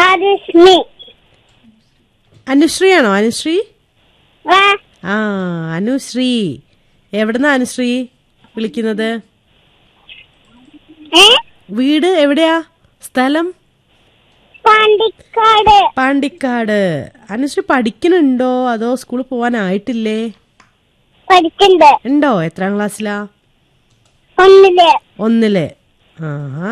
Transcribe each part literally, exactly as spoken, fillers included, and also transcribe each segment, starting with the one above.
ആദിശ്രീ. അനുശ്രീയാണോ? അനുശ്രീ? ആ ആ, അനുശ്രീ. എവിടുന്നാ അനുശ്രീ വിളിക്കുന്നത്? ഏ വീട് എവിടെയാ? സ്ഥലം? പാണ്ടിക്കാട്. പാണ്ടിക്കാട്. അനുശ്രീ പഠിക്കണുണ്ടോ അതോ സ്കൂളിൽ പോവാനായിട്ടില്ലേ? പഠിക്കണ്ട്. ഉണ്ടോ? എത്രാം ക്ലാസ്സിലാ? ഒന്നില്. ഒന്നില്. ആഹാ.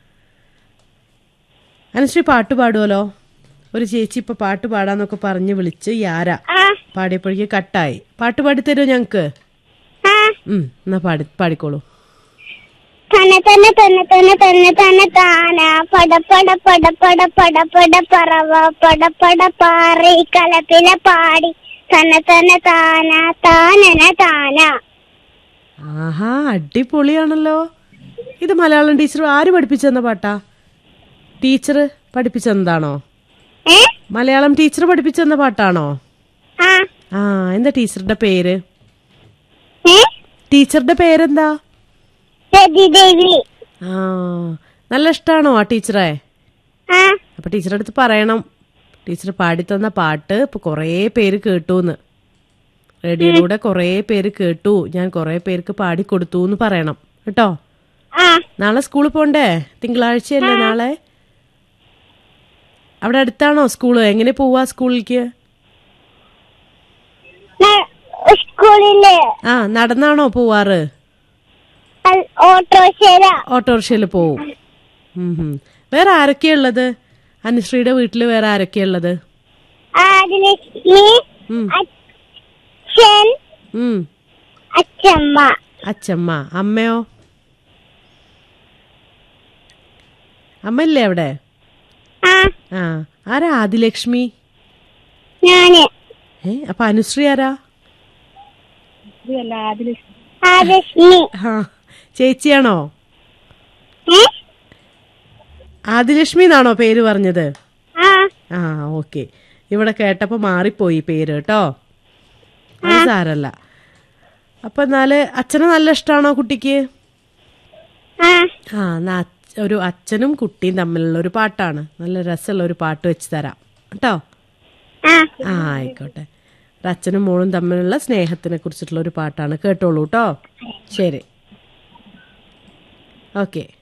അനുശ്രീ പാട്ട് പാടുമല്ലോ. ഒരു ചേച്ചി ഇപ്പൊ പാട്ട് പാടാന്നൊക്കെ പറഞ്ഞ് വിളിച്ച് യാര ആ പാടിയപ്പോഴേക്ക് കട്ടായി. പാട്ട് പാടിത്തരുമോ ഞങ്ങക്ക്? ആ ഉം എന്നാ പാടി പാടിക്കോളൂ. തന തന തന തന തന തന താന പട പട പട പട പട പട പറവ പട പട പാറി കലപ്പില പാടി തന തന താന താനന താന. ആഹാ, അടിപൊളിയാണല്ലോ. ഇത് മലയാളം ടീച്ചർ ആര് പഠിപ്പിച്ചെന്ന പാട്ടാ? ടീച്ചർ പഠിപ്പിച്ചെന്താണോ? ഏ മലയാളം ടീച്ചർ പഠിപ്പിച്ചെന്ന പാട്ടാണോ? ആ ആ, എന്താ ടീച്ചറുടെ പേര്? ഏ ടീച്ചറുടെ പേരെന്താ? രതിദേവി. ആ, നല്ല ഇഷ്ടാണോ ആ ടീച്ചറെ? ആ അപ്പൊ ടീച്ചറുടെ അടുത്ത് പറയണം, ടീച്ചർ പാടിത്തന്ന പാട്ട് ഇപ്പൊ കൊറേ പേര് കേട്ടൂന്ന്. റേഡിയോയിലൂടെ കൊറേ പേര് കേട്ടു, ഞാൻ കൊറേ പേർക്ക് പാടിക്കൊടുത്തു എന്ന് പറയണം കേട്ടോ. ആ നാളെ സ്കൂളിൽ പോണ്ടേ? തിങ്കളാഴ്ചയല്ലേ നാളെ? അവിടെ അടുത്താണോ സ്കൂള്? എങ്ങനെ പോവാ സ്കൂളിലേക്ക്? സ്കൂളില് ആ, നടന്നാണോ പോവാറ്? ഓട്ടോറിക്ഷ. ഓട്ടോറിക്ഷയിൽ പോവും. ഉം ഹും. വേറെ ആരൊക്കെയാ ഉള്ളത്? അനുശ്രീയുടെ വീട്ടില് വേറെ ആരൊക്കെയാ ഉള്ളത്? ആദിലക്ഷ്മി, ഉം അച്ഛൻ, ഉം അച്ഛമ്മ. അച്ഛമ്മ. അമ്മയോ? അമ്മയില്ലേ അവിടെ? ആ ആ, ആരാ ആദിലക്ഷ്മി? ഞാന്. ഏ അപ്പൊ അനുശ്രീ ആരാ? ആദിലക്ഷ്മി. ആ, ചേച്ചിയാണോ? ഏ ആദിലക്ഷ്മി എന്നാണോ പേര് പറഞ്ഞത്? ആ ആ, ഓക്കെ. ഇവിടെ കേട്ടപ്പോ മാറിപ്പോയി പേര് കേട്ടോ. അത് സാരല്ല. അപ്പൊ എന്നാല് അച്ഛനെ നല്ല ഇഷ്ടാണോ കുട്ടിക്ക്? ആ ആ, എന്നാ അച്ഛ- ഒരു അച്ഛനും കുട്ടിയും തമ്മിലുള്ള ഒരു പാട്ടാണ്. നല്ല രസമുള്ള ഒരു പാട്ട് വെച്ച് തരാം കേട്ടോ. ആ ആ, ആയിക്കോട്ടെ. ഒരു അച്ഛനും മോളും തമ്മിലുള്ള സ്നേഹത്തിനെ കുറിച്ചിട്ടുള്ള ഒരു പാട്ടാണ്. കേട്ടോളൂ കേട്ടോ. ശരി, ഓക്കെ.